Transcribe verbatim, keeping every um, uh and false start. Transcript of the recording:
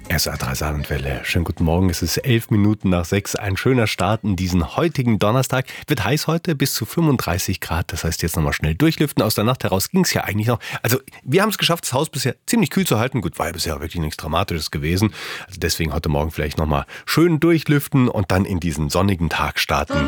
S A drei Saarlandwelle. Schönen guten Morgen. Es ist elf Minuten nach sechs. Ein schöner Start in diesen heutigen Donnerstag. Wird heiß heute, bis zu fünfunddreißig Grad. Das heißt, jetzt nochmal schnell durchlüften. Aus der Nacht heraus ging es ja eigentlich noch. Also, wir haben es geschafft, das Haus bisher ziemlich kühl zu halten. Gut, war ja bisher wirklich nichts Dramatisches gewesen. Also deswegen heute Morgen vielleicht nochmal schön durchlüften und dann in diesen sonnigen Tag starten.